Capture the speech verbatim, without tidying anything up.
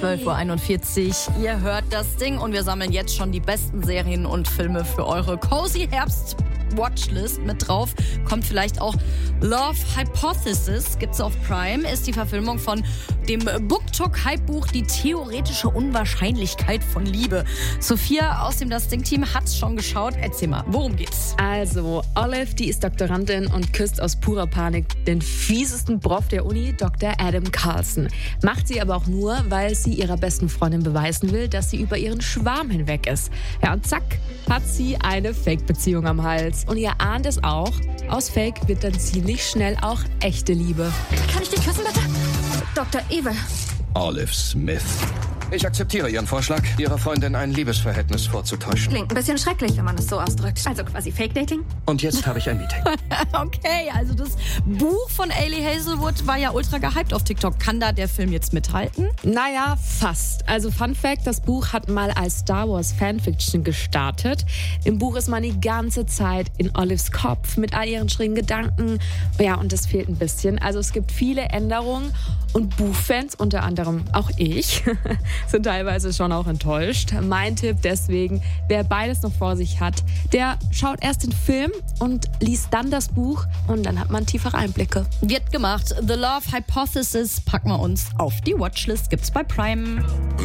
zwölf Uhr einundvierzig. Ihr hört das Ding und wir sammeln jetzt schon die besten Serien und Filme für eure Cozy Herbst Watchlist mit drauf. Kommt vielleicht auch Love Hypothesis, gibt's auf Prime, ist die Verfilmung von dem BookTok-Hype-Buch Die theoretische Unwahrscheinlichkeit von Liebe. Sophia aus dem Das Ding-Team hat's schon geschaut. Erzähl mal, worum geht's? Also, Olive, die ist Doktorandin und küsst aus purer Panik den fiesesten Prof der Uni, Doktor Adam Carlson. Macht sie aber auch nur, weil sie ihrer besten Freundin beweisen will, dass sie über ihren Schwarm hinweg ist. Ja, und zack, hat sie eine Fake-Beziehung am Hals. Und ihr ahnt es auch, aus Fake wird dann ziemlich schnell auch echte Liebe. Kann ich dich küssen, bitte? Doktor Evil. Olive Smith. Ich akzeptiere Ihren Vorschlag, Ihrer Freundin ein Liebesverhältnis vorzutäuschen. Klingt ein bisschen schrecklich, wenn man es so ausdrückt. Also quasi Fake-Dating? Und jetzt habe ich ein Meeting. Okay, also das Buch von Ailey Hazelwood war ja ultra gehypt auf TikTok. Kann da der Film jetzt mithalten? Naja, fast. Also Fun Fact, das Buch hat mal als Star Wars Fanfiction gestartet. Im Buch ist man die ganze Zeit in Olives Kopf mit all ihren schrägen Gedanken. Ja, und das fehlt ein bisschen. Also es gibt viele Änderungen und Buchfans, unter anderem auch ich, sind teilweise schon auch enttäuscht. Mein Tipp deswegen, wer beides noch vor sich hat, der schaut erst den Film und liest dann das Buch und dann hat man tiefere Einblicke. Wird gemacht. The Love Hypothesis packen wir uns auf die Watchlist. Gibt's bei Prime.